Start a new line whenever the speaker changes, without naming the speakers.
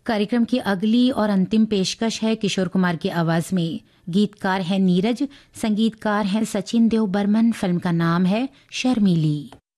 कार्यक्रम की अगली और अंतिम पेशकश है किशोर कुमार की आवाज में। गीतकार है नीरज, संगीतकार है सचिन देव बर्मन। फिल्म का नाम है शर्मीली।